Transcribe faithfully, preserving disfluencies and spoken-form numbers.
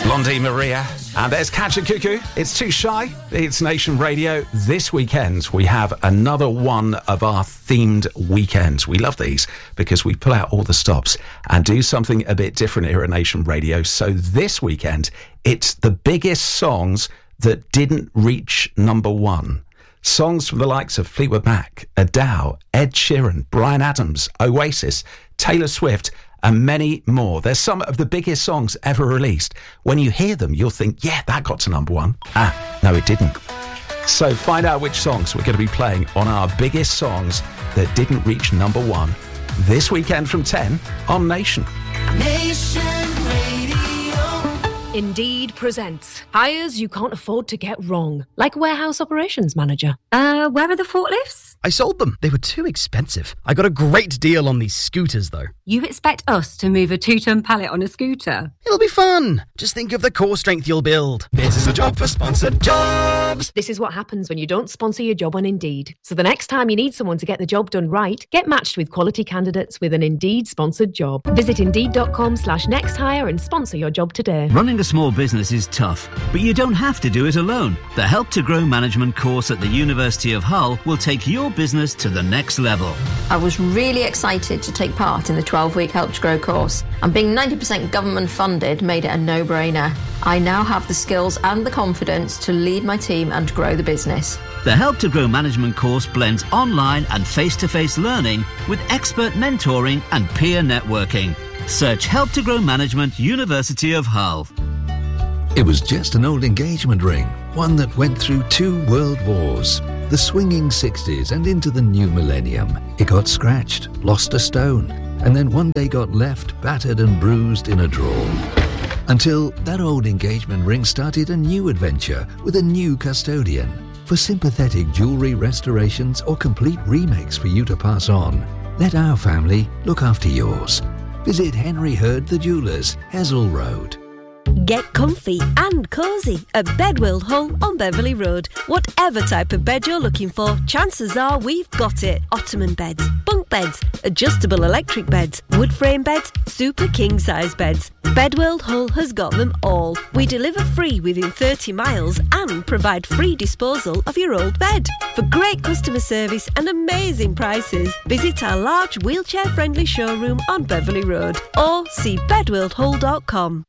Blondie Maria. And there's Catch a Cuckoo. It's Too Shy. It's Nation Radio. This weekend, we have another one of our themed weekends. We love these because we pull out all the stops and do something a bit different here at Nation Radio. So this weekend, it's the biggest songs that didn't reach number one. Songs from the likes of Fleetwood Mac, Adele, Ed Sheeran, Bryan Adams, Oasis, Taylor Swift, and many more. They're some of the biggest songs ever released. When you hear them, you'll think, yeah, that got to number one. Ah, no, it didn't. So find out which songs we're going to be playing on our biggest songs that didn't reach number one this weekend from ten on Nation. Nation Radio. Indeed presents hires you can't afford to get wrong, like warehouse operations manager. Uh, where are the forklifts? I sold them. They were too expensive. I got a great deal on these scooters, though. You expect us to move a two-ton pallet on a scooter? It'll be fun. Just think of the core strength you'll build. This is a job for sponsored jobs. This is what happens when you don't sponsor your job on Indeed. So the next time you need someone to get the job done right, get matched with quality candidates with an Indeed-sponsored job. Visit Indeed.com slash next hire and sponsor your job today. Running a small business is tough, but you don't have to do it alone. The Help to Grow Management course at the University of Hull will take your business to the next level. I was really excited to take part in the twelve-week Help to Grow course, and being ninety percent government funded made it a no-brainer. I now have the skills and the confidence to lead my team and grow the business. The Help to Grow Management course blends online and face-to-face learning with expert mentoring and peer networking. Search Help to Grow Management, University of Hull. It was just an old engagement ring, one that went through two world wars, the swinging sixties and into the new millennium. It got scratched, lost a stone, and then one day got left battered and bruised in a drawer. Until that old engagement ring started a new adventure with a new custodian. For sympathetic jewellery restorations or complete remakes for you to pass on, let our family look after yours. Visit Henry Hurd the Jewellers, Hessel Road. Get comfy and cosy at Bedworld Hull on Beverley Road. Whatever type of bed you're looking for, chances are we've got it. Ottoman beds, bunk beds, adjustable electric beds, wood frame beds, super king size beds. Bedworld Hull has got them all. We deliver free within thirty miles and provide free disposal of your old bed. For great customer service and amazing prices, visit our large wheelchair friendly showroom on Beverley Road or see bedworld hull dot com.